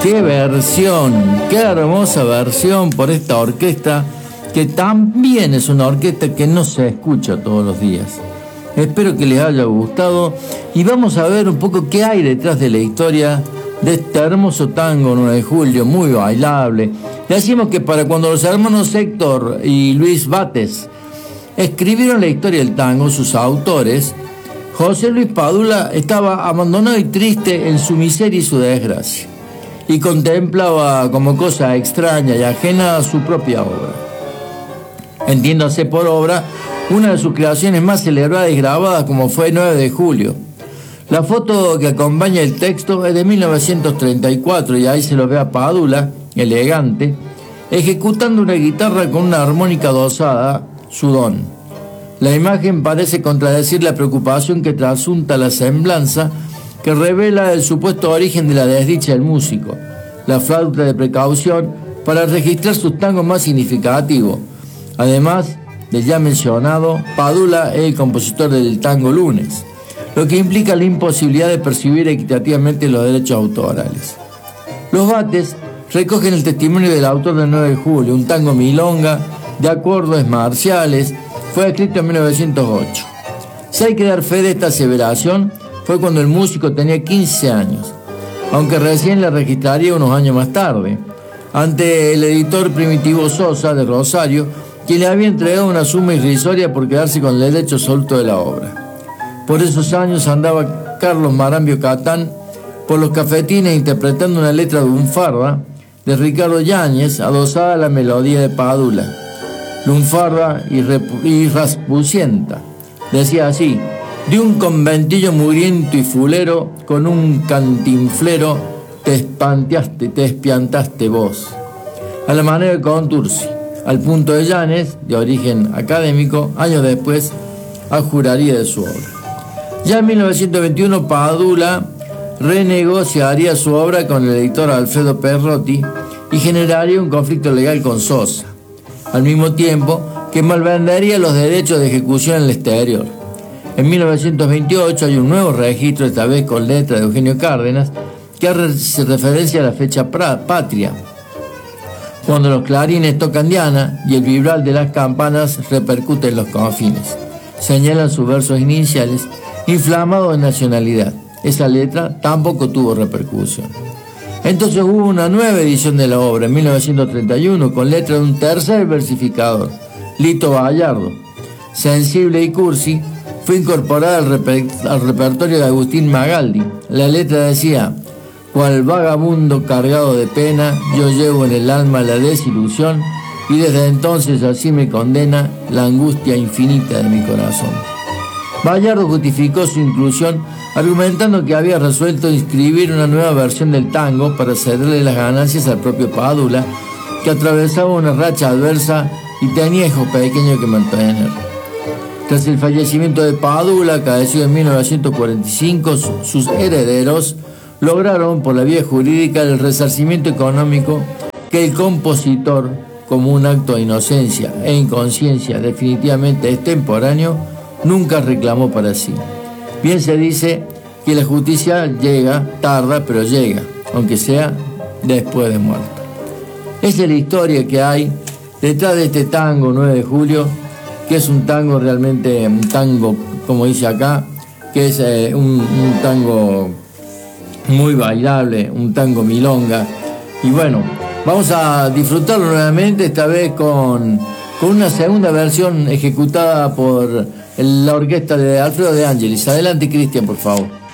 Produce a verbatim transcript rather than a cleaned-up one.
Qué versión, qué hermosa versión por esta orquesta, que también es una orquesta que no se escucha todos los días. Espero que les haya gustado y vamos a ver un poco qué hay detrás de la historia de este hermoso tango nueve de julio, muy bailable. Decimos que para cuando los hermanos Héctor y Luis Bates escribieron la historia del tango, sus autores, José Luis Padula estaba abandonado y triste en su miseria y su desgracia, y contemplaba como cosa extraña y ajena a su propia obra. Entiéndase por obra una de sus creaciones más celebradas y grabadas, como fue nueve de julio. La foto que acompaña el texto es de mil novecientos treinta y cuatro y ahí se lo ve a Padula, elegante, ejecutando una guitarra con una armónica dosada, su don. La imagen parece contradecir la preocupación que trasunta la semblanza que revela el supuesto origen de la desdicha del músico, la flauta de precaución para registrar sus tangos más significativos. Además del ya mencionado, Padula es el compositor del tango Lunes, lo que implica la imposibilidad de percibir equitativamente los derechos autorales. Los Bates recogen el testimonio del autor del nueve de julio, un tango milonga de acordes marciales, fue escrito en mil novecientos ocho. Si hay que dar fe de esta aseveración, fue cuando el músico tenía quince años, aunque recién la registraría unos años más tarde, ante el editor Primitivo Sosa de Rosario, quien le había entregado una suma irrisoria por quedarse con el derecho absoluto de la obra. Por esos años andaba Carlos Marambio Catán por los cafetines interpretando una letra lunfarda de Ricardo Yáñez adosada a la melodía de Padula. Lunfarda y, y raspucienta. Decía así: de un conventillo mugriento y fulero, con un cantinflero, te espanteaste, te espiantaste vos. A la manera de Contursi, al punto de Yáñez, de origen académico, años después, adjuraría de su obra. Ya en mil novecientos veintiuno, Padula renegociaría su obra con el editor Alfredo Perrotti y generaría un conflicto legal con Sosa, al mismo tiempo que malvendería los derechos de ejecución en el exterior. En mil novecientos veintiocho hay un nuevo registro, esta vez con letra de Eugenio Cárdenas, que hace referencia a la fecha patria, cuando los clarines tocan diana y el vibral de las campanas repercute en los confines. Señalan sus versos iniciales, inflamado de nacionalidad. Esa letra tampoco tuvo repercusión. Entonces hubo una nueva edición de la obra en mil novecientos treinta y uno con letra de un tercer versificador, Lito Vallardo. Sensible y cursi, fue incorporada al, reper al repertorio de Agustín Magaldi. La letra decía: cual vagabundo cargado de pena, yo llevo en el alma la desilusión, y desde entonces así me condena la angustia infinita de mi corazón. Vallardo justificó su inclusión argumentando que había resuelto inscribir una nueva versión del tango para cederle las ganancias al propio Padula, que atravesaba una racha adversa y tenía hijos pequeños que mantener. Tras el fallecimiento de Padula, acaecido en mil novecientos cuarenta y cinco, sus herederos lograron por la vía jurídica el resarcimiento económico que el compositor, como un acto de inocencia e inconsciencia definitivamente extemporáneo, nunca reclamó para sí. Bien se dice que la justicia llega, tarda, pero llega, aunque sea después de muerto. Esa es la historia que hay detrás de este tango nueve de julio, que es un tango realmente, un tango, como dice acá, que es eh, un, un tango muy bailable, un tango milonga. Y bueno, vamos a disfrutarlo nuevamente, esta vez con, con una segunda versión ejecutada por la orquesta de Alfredo De Angelis. Adelante, Cristian, por favor.